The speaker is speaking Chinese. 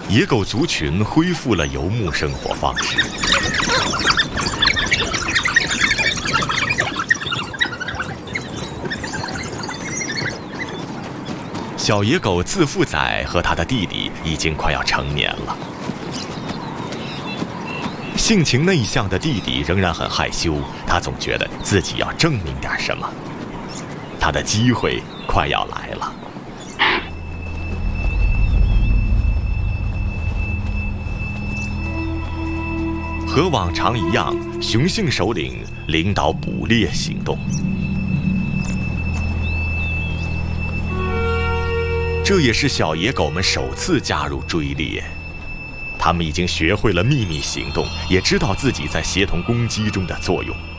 野狗族群恢复了游牧生活方式。小野狗自负仔和他的弟弟已经快要成年了。性情内向的弟弟仍然很害羞，他总觉得自己要证明点什么。他的机会快要来了。和往常一样，雄性首领领导捕猎行动。这也是小野狗们首次加入追猎。他们已经学会了秘密行动，也知道自己在协同攻击中的作用。